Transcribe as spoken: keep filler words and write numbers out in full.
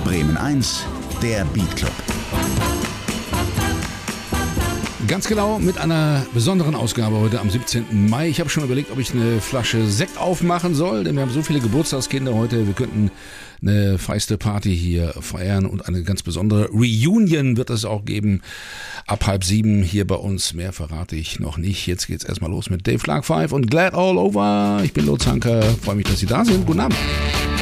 Bremen eins, der Beat Club. Ganz genau mit einer besonderen Ausgabe heute am siebzehnten Mai. Ich habe schon überlegt, ob ich eine Flasche Sekt aufmachen soll, denn wir haben so viele Geburtstagskinder heute. Wir könnten eine feiste Party hier feiern und eine ganz besondere Reunion wird es auch geben. Ab halb sieben hier bei uns. Mehr verrate ich noch nicht. Jetzt geht's erstmal los mit Dave Clark Five und Glad All Over. Ich bin Lutz Hanker. Freue mich, dass Sie da sind. Guten Abend.